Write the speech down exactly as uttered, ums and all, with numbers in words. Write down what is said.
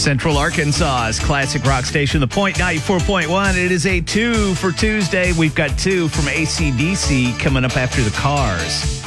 Central Arkansas's classic rock station, The Point ninety-four point one. It is a two for Tuesday. We've got two from A C D C coming up after the Cars.